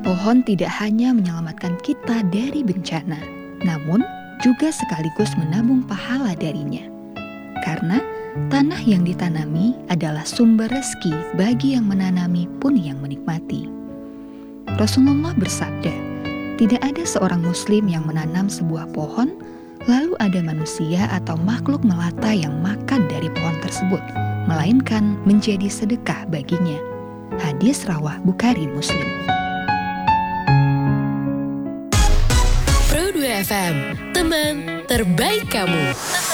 Pohon tidak hanya menyelamatkan kita dari bencana, namun juga sekaligus menabung pahala darinya. Karena tanah yang ditanami adalah sumber rezeki bagi yang menanami pun yang menikmati. Rasulullah bersabda, tidak ada seorang muslim yang menanam sebuah pohon, lalu ada manusia atau makhluk melata yang makan dari pohon tersebut, melainkan menjadi sedekah baginya. Hadis rawah Bukhari Muslim. Pro 2 FM, teman terbaik kamu.